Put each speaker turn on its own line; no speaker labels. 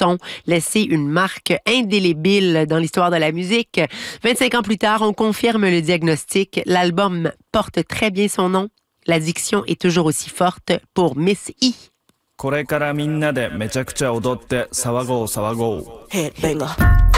son, laissé une marque indélébile dans l'histoire de la musique. 25 ans plus tard, on confirme le diagnostic. L'album porte très bien son nom. L'addiction est toujours aussi forte pour Miss E.
これからみんなでめちゃくちゃ踊って騒ごう騒ごう。
Headbanger.